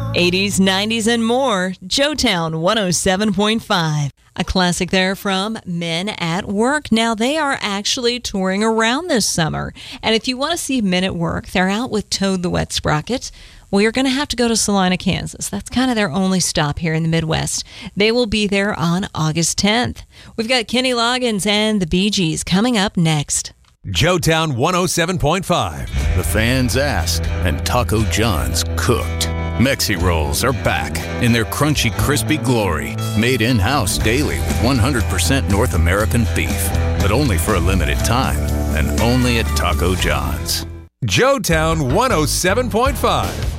80s, 90s, and more. Joetown 107.5. A classic there from Men at Work. Now, they are actually touring around this summer. And if you want to see Men at Work, they're out with Toad the Wet Sprocket. Well, you're going to have to go to Salina, Kansas. That's kind of their only stop here in the Midwest. They will be there on August 10th. We've got Kenny Loggins and the Bee Gees coming up next. Joetown 107.5. The fans asked, and Taco John's cooked. Mexi Rolls are back in their crunchy, crispy glory. Made in-house daily with 100% North American beef. But only for a limited time, and only at Taco John's. Joetown 107.5.